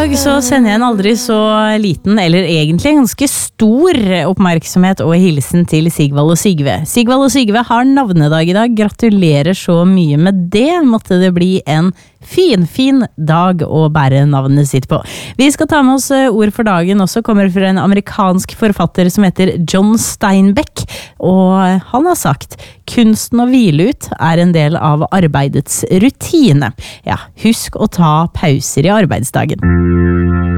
dag så sender jeg en aldri så liten, eller egentlig ganske stor oppmerksomhet og hilsen til Sigvald og Sigve. Sigvald og Sigve har navnedag i dag, gratulerer så mye med det, måtte det bli en fin dag å bære navnet sitt på. Vi skal ta med oss ord for dagen også, kommer fra en amerikansk forfatter som heter John Steinbeck, og han har sagt, kunsten å hvile ut er en del av arbeidets rutine. Ja, husk å ta pauser i arbeidsdagen.